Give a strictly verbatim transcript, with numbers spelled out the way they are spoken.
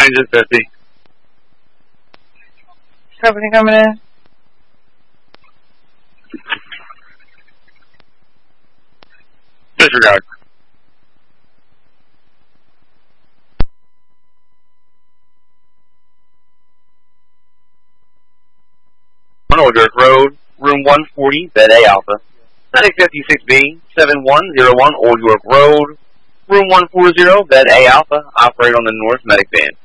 Engine fifty. Company coming in. Disregard. On Order Road, room one forty, bed A Alpha. Medic fifty-six B, seven one zero one, Old York Road, room one forty, bed A Alpha, operate on the North Medic Band.